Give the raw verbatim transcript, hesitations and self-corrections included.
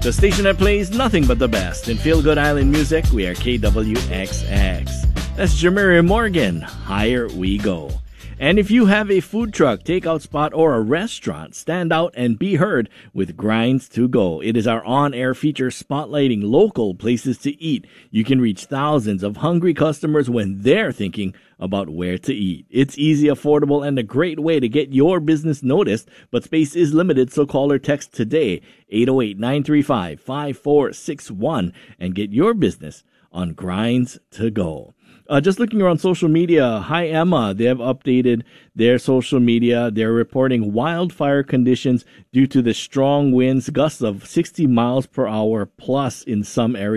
The station that plays nothing but the best. In Feel Good Island music, we are K W X X. That's Jemima Morgan. Higher we go. And if you have a food truck, takeout spot, or a restaurant, stand out and be heard with Grinds to Go. It is our on-air feature spotlighting local places to eat. You can reach thousands of hungry customers when they're thinking about where to eat. It's easy, affordable, and a great way to get your business noticed, but space is limited, so call or text today, eight oh eight, nine three five, five four six one, and get your business on Grinds to Go. Uh, just looking around social media, Hi Emma, they have updated their social media. They're reporting wildfire conditions due to the strong winds, gusts of sixty miles per hour plus in some areas.